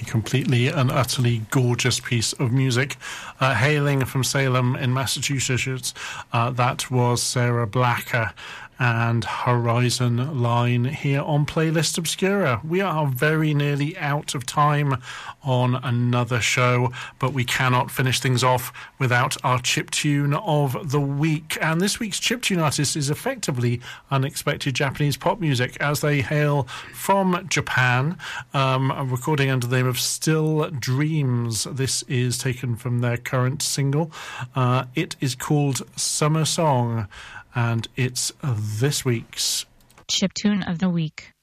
completely and utterly gorgeous piece of music. Hailing from Salem in Massachusetts, that was Sarah Blacker and Horizon Line here on Playlist Obscura. We are very nearly out of time on another show, but we cannot finish things off without our chiptune of the week. And this week's chiptune artist is effectively unexpected Japanese pop music, as they hail from Japan, recording under the name of Still Dreams. This is taken from their current single. It is called Summer Song, and it's this week's chiptune of the week.